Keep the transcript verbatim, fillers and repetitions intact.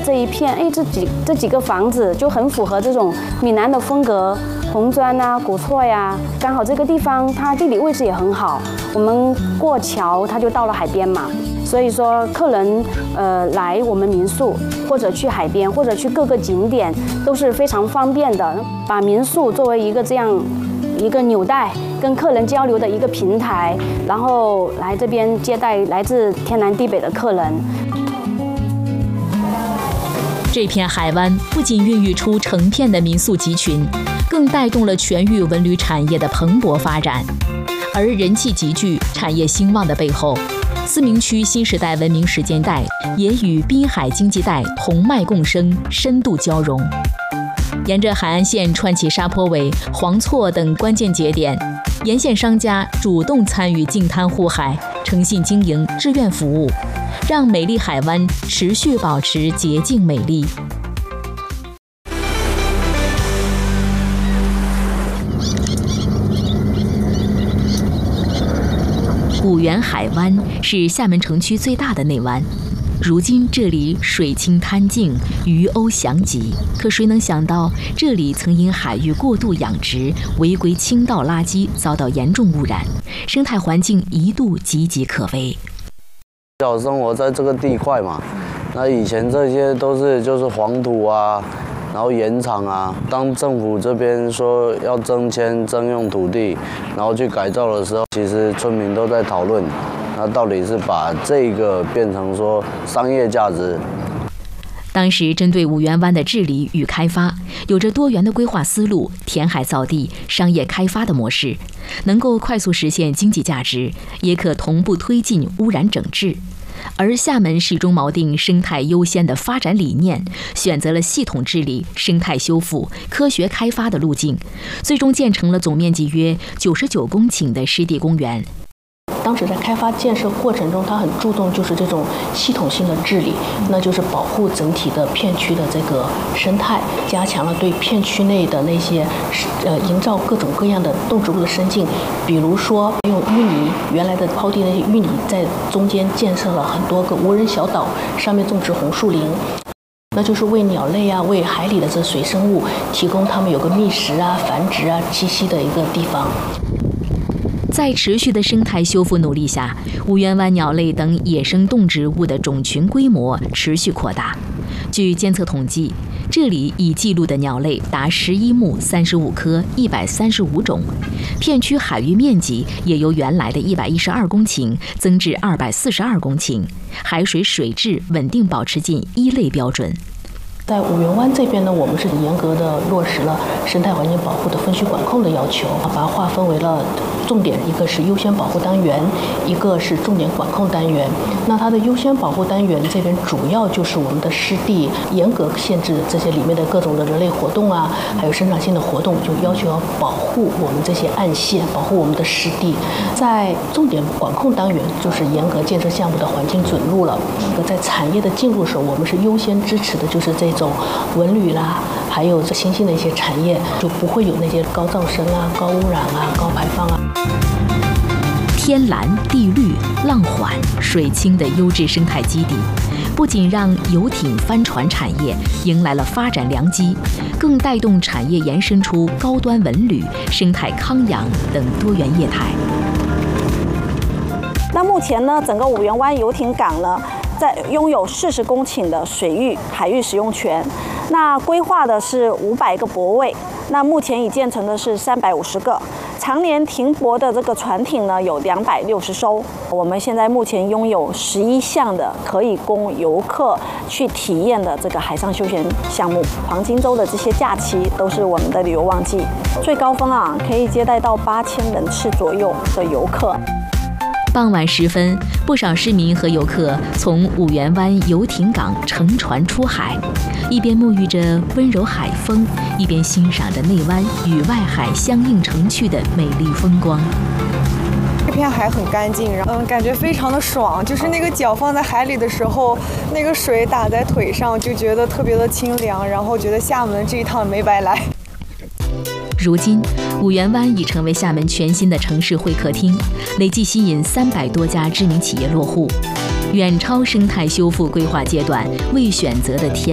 这一片，哎，这几这几个房子就很符合这种闽南的风格，红砖啊、古厝呀，刚好这个地方它地理位置也很好，我们过桥它就到了海边嘛，所以说客人呃来我们民宿或者去海边或者去各个景点都是非常方便的，把民宿作为一个这样一个纽带。跟客人交流的一个平台，然后来这边接待来自天南地北的客人。 这片海湾不仅孕育出成片的民宿集群，更带动了全域文旅产业的蓬勃发展。而人气集聚、产业兴旺的背后，思明区新时代文明时间带也与滨海经济带同脉共生，深度交融。沿着海岸线串起沙坡尾、黄厝等关键节点，沿线商家主动参与净滩护海，诚信经营志愿服务，让美丽海湾持续保持洁净美丽。五原海湾是厦门城区最大的内湾。如今这里水清滩净，鱼鸥翔集，可谁能想到这里曾因海域过度养殖、违规倾倒垃圾遭到严重污染，生态环境一度岌岌可危。 小生活在这个地块嘛，那以前这些都是就是黄土啊，然后盐场啊。当政府这边说要增迁征用土地，然后去改造的时候，其实村民都在讨论。那到底是把这个变成说商业价值？ 当时针对五原湾的治理与开发，有着多元的规划思路，填海造地、商业开发的模式，能够快速实现经济价值，也可同步推进污染整治。而厦门始终锚定生态优先的发展理念，选择了系统治理、生态修复、科学开发的路径，最终建成了总面积约九十九公顷的湿地公园。 当时在开发建设过程中，它很注重就是这种系统性的治理，那就是保护整体的片区的这个生态，加强了对片区内的那些呃营造各种各样的动植物的生境，比如说用淤泥，原来的抛地那些淤泥在中间建设了很多个无人小岛，上面种植红树林。那就是为鸟类啊，为海里的这水生物提供它们有个觅食啊、繁殖啊、栖息的一个地方。 在持续的生态修复努力下，五原湾鸟类等野生动植物的种群规模持续扩大。据监测统计，这里已记录的鸟类达十一目、三十五科、一百三十五种，片区海域面积也由原来的一百一十二公顷增至二百四十二公顷，海水水质稳定保持近一类标准。 在五原湾这边呢，我们是严格的落实了生态环境保护的分区管控的要求，把它划分为了重点，一个是优先保护单元，一个是重点管控单元。那它的优先保护单元这边主要就是我们的湿地，严格限制这些里面的各种的人类活动啊，还有生长性的活动，就要求要保护我们这些岸线，保护我们的湿地。在重点管控单元，就是严格建设项目的环境准入了。在产业的进入时候，我们是优先支持的就是这种文旅啦，还有这新兴的一些产业，就不会有那些高噪声啊、高污染啊、高排放啊。 天蓝地绿、浪缓水清的优质生态基地，不仅让游艇、帆船产业迎来了发展良机，更带动产业延伸出高端文旅、生态康养等多元业态。 那目前呢，整个五原湾游艇港呢，在拥有四十公顷的水域海域使用权，那规划的是五百个泊位，那目前已建成的是三百五十个，常年停泊的这个船艇呢有两百六十艘。我们现在目前拥有十一项的可以供游客去体验的这个海上休闲项目，黄金周的这些假期都是我们的旅游旺季，最高峰啊可以接待到八千人次左右的游客。 傍晚时分，不少市民和游客从五原湾游艇港乘船出海，一边沐浴着温柔海风，一边欣赏着内湾与外海相映成趣的美丽风光。 这片海很干净，嗯，感觉非常的爽。就是那个脚放在海里的时候，那个水打在腿上，就觉得特别的清凉，然后觉得厦门这一趟没白来。 如今，五原湾已成为厦门全新的城市会客厅，累计吸引三百多家知名企业落户，远超生态修复规划阶段未选择的天。